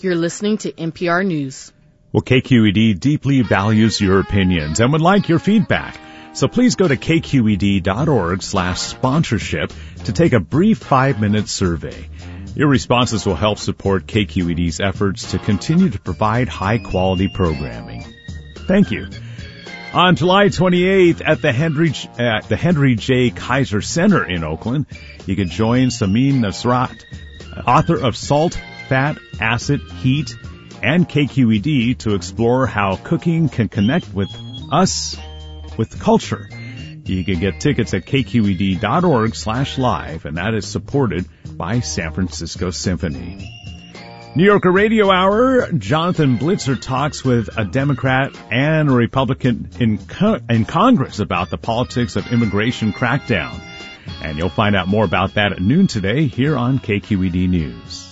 You're listening to NPR News. Well, KQED deeply values your opinions and would like your feedback. So please go to kqed.org/sponsorship to take a brief 5-minute survey. Your responses will help support KQED's efforts to continue to provide high-quality programming. Thank you. On July 28th at the Henry J. Kaiser Center in Oakland, you can join Samin Nasrat, author of Salt, Fat, Acid, Heat, and KQED, to explore how cooking can connect with us, with culture. You can get tickets at kqed.org/live, and that is supported by San Francisco Symphony. New Yorker Radio Hour, Jonathan Blitzer talks with a Democrat and a Republican in Congress about the politics of immigration crackdown. And you'll find out more about that at noon today here on KQED News.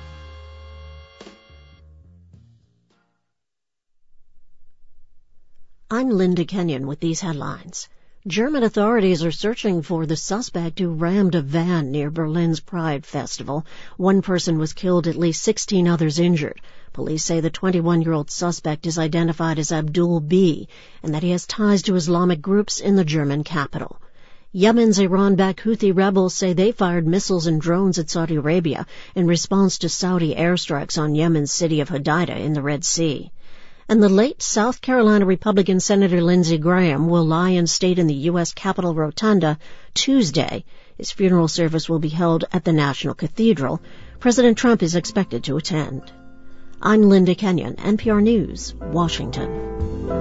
I'm Linda Kenyon with these headlines. German authorities are searching for the suspect who rammed a van near Berlin's Pride Festival. One person was killed, at least 16 others injured. Police say the 21-year-old suspect is identified as Abdul B. and that he has ties to Islamic groups in the German capital. Yemen's Iran-backed Houthi rebels say they fired missiles and drones at Saudi Arabia in response to Saudi airstrikes on Yemen's city of Hodeidah in the Red Sea. And the late South Carolina Republican Senator Lindsey Graham will lie in state in the U.S. Capitol Rotunda Tuesday. His funeral service will be held at the National Cathedral. President Trump is expected to attend. I'm Linda Kenyon, NPR News, Washington.